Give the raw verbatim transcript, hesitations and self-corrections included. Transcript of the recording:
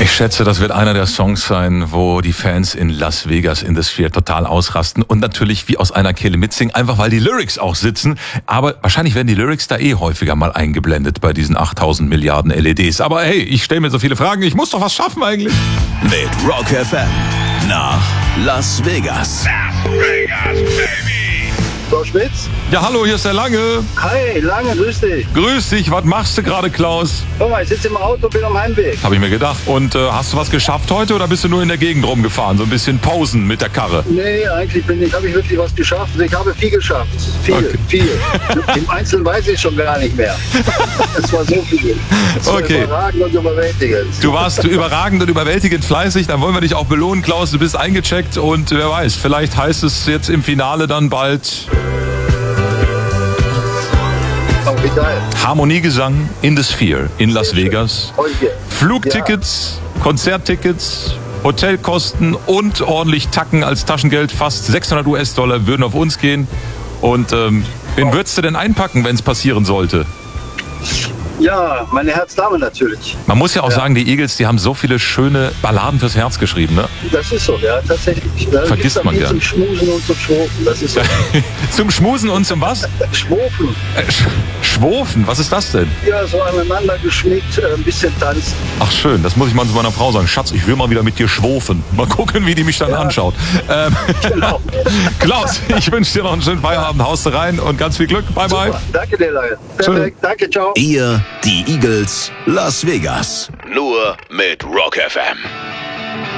Ich schätze, das wird einer der Songs sein, wo die Fans in Las Vegas in the Sphere total ausrasten und natürlich wie aus einer Kehle mitsingen, einfach weil die Lyrics auch sitzen. Aber wahrscheinlich werden die Lyrics da eh häufiger mal eingeblendet bei diesen achttausend Milliarden L E Ds. Aber hey, ich stelle mir so viele Fragen, ich muss doch was schaffen eigentlich. Mit Rock F M nach Las Vegas. Las Vegas, baby. Frau Schmitz? Ja, hallo, hier ist der Lange. Hi, Lange, grüß dich. Grüß dich, was machst du gerade, Klaus? Hör mal, ich sitze im Auto, bin am Heimweg. Habe ich mir gedacht. Und äh, hast du was geschafft heute oder bist du nur in der Gegend rumgefahren? So ein bisschen Pausen mit der Karre? Nee, eigentlich bin ich, habe ich wirklich was geschafft. Ich habe viel geschafft. Viel, Okay. viel. Im Einzelnen weiß ich schon gar nicht mehr. Es war so viel. Es war Okay. überragend und überwältigend. Du warst überragend und überwältigend fleißig, dann wollen wir dich auch belohnen, Klaus. Du bist eingecheckt und wer weiß, vielleicht heißt es jetzt im Finale dann bald Oh, wie geil. Harmoniegesang in the Sphere in Las Vegas. Und hier. Flugtickets, Konzerttickets, Hotelkosten und ordentlich Tacken als Taschengeld. Fast sechshundert US-Dollar würden auf uns gehen. Und ähm, wen würdest du denn einpacken, wenn es passieren sollte? Ja, meine Herzdame natürlich. Man muss ja auch Ja. sagen, die Eagles, die haben so viele schöne Balladen fürs Herz geschrieben, ne? Das ist so, ja, tatsächlich. Da Vergisst gibt's auch man viel gern. Zum Schmusen und zum Schwofen. Das ist so. Zum Schmusen und zum was? Schwofen. Äh, Sch Schwofen, was ist das denn? Ja, so aneinander geschmiegt, äh, ein bisschen tanzen. Ach schön, das muss ich mal zu meiner Frau sagen. Schatz, ich will mal wieder mit dir schwofen. Mal gucken, wie die mich dann Ja. anschaut. Ähm, Genau. Klaus, ich wünsche dir noch einen schönen Feierabend. Haust rein und ganz viel Glück. Bye, bye. Super. Danke dir, Lange. Perfekt. Danke, ciao. Ihr, die Eagles, Las Vegas. Nur mit Rock F M.